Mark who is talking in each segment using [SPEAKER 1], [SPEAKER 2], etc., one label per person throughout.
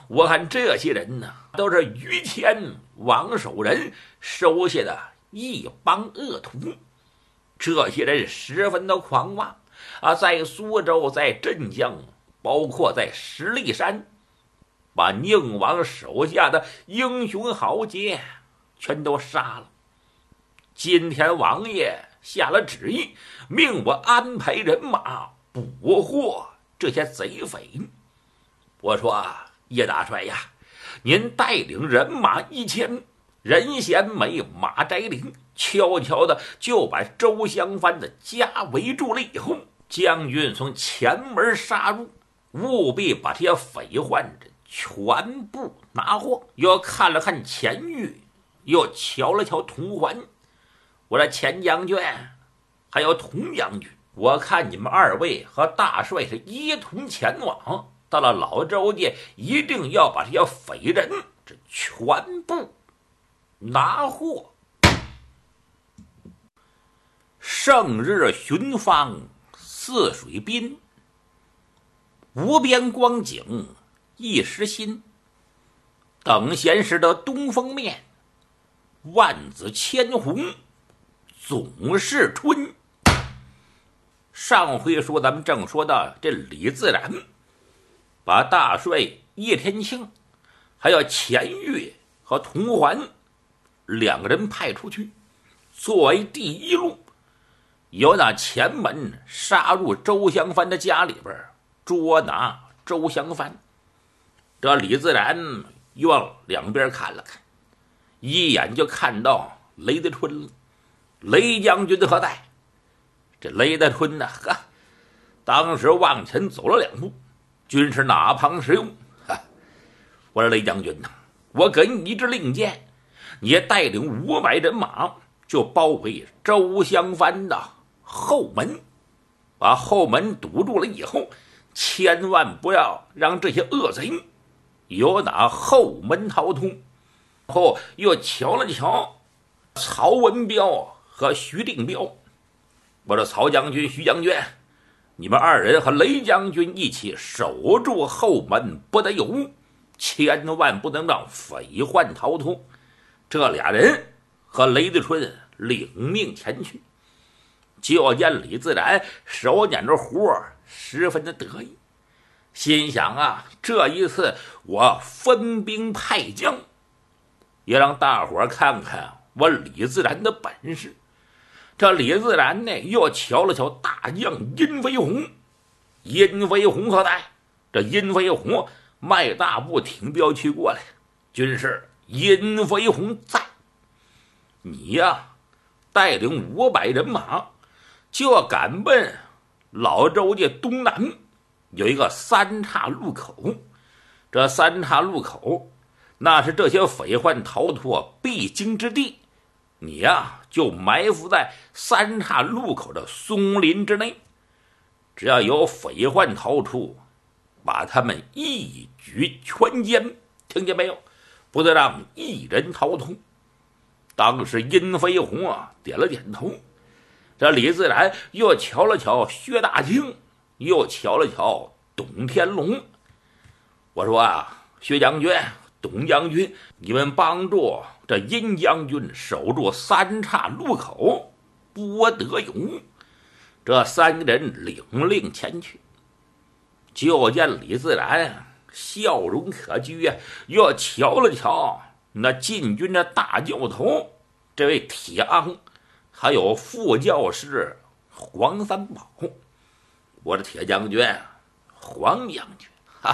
[SPEAKER 1] 我看这些人呢，都是于谦、王守仁手下的一帮恶徒。这些人十分的狂妄啊，在苏州、在镇江，包括在十里山，把宁王手下的英雄豪杰全都杀了。今天王爷下了旨意，命我安排人马捕获这些贼匪。我说叶大帅呀，您带领人马1000，人衔每马摘领，悄悄的就把周襄藩的家围住了以后，将军从前门杀入，务必把这些匪患全部拿获。又看了看钱玉，又瞧了瞧童环，我说钱将军还有童将军，我看你们2位和大帅是一同前往，到了老周家一定要把这些匪人全部拿获。胜日寻芳泗水滨，无边光景一时新。等闲时的东风面，万紫千红总是春。上回说咱们正说到这李自然把大帅叶天庆还有钱玉和童环2个人派出去，作为第一路，由那前门杀入周襄藩的家里边，捉拿周襄藩。这李自然又往两边看了看，一眼就看到雷德春了。雷将军何在？这雷德春呢，当时往前走了2步，军师哪旁使用？我说雷将军呐，我给你一支令箭，你带领500人马，就包围周襄藩的后门，把后门堵住了以后，千万不要让这些恶贼由打后门逃脱。后又瞧了瞧曹文彪和徐定彪，我说曹将军、徐将军，你们2人和雷将军一起守住后门，不得有误，千万不能让匪患逃脱。这俩人和雷德春领命前去，就见李自然手捻着活，十分的得意，心想啊，这一次我分兵派将，也让大伙看看我李自然的本事。这李自然呢，又瞧了瞧大将殷飞鸿。殷飞鸿何在？这殷飞鸿迈大步挺镖去过来，军师殷飞鸿在，你呀带领500人马，就要赶奔老周家东南有一个3岔路口。这3岔路口那是这些匪患逃脱必经之地，你呀就埋伏在3岔路口的松林之内，只要有匪患逃出，把他们一举全歼，听见没有？不得让一人逃脱。当时殷飞鸿点了点头。这李自然又瞧了瞧薛大清，又瞧了瞧董天龙。我说薛将军、董将军，你们帮助这殷将军守住3岔路口，不得有误。这3个人领令前去，就见李自然笑容可掬又瞧了瞧那禁军的大教头这位铁昂，还有副教师黄三宝。我的铁将军、黄将军，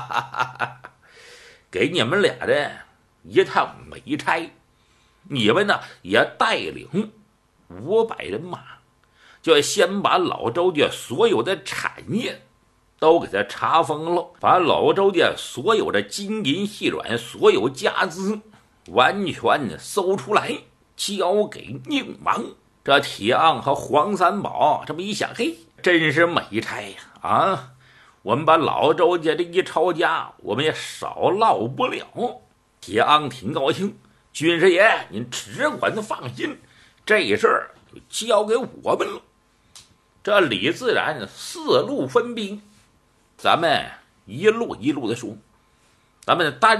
[SPEAKER 1] 给你们俩人一趟美差，你们呢也带领500人马，就先把老周家所有的产业都给他查封了，把老周家所有的金银细软所有家资完全搜出来，交给宁王。这铁昂和黄三宝这么一想，嘿，真是美差呀！我们把老周家这一抄家，我们也少落不了。铁昂挺高兴，军师爷您只管放心，这事儿就交给我们了。这李自然4路分兵，咱们一路一路的说。咱们单